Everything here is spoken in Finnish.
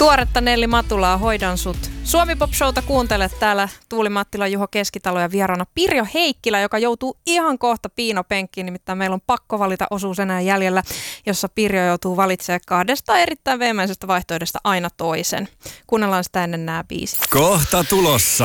Tuoretta Nelli Matulaa, hoidan sut. Suomi Pop Showta kuuntelet täällä Tuuli Mattila, Juho Keskitalo ja vieraana Pirjo Heikkilä, joka joutuu ihan kohta piinopenkkiin. Nimittäin meillä on pakko valita osuus enää jäljellä, jossa Pirjo joutuu valitsemaan kahdesta erittäin veemäisestä vaihtoehdosta aina toisen. Kuunnellaan sitä ennen nämä biisit. Kohta tulossa.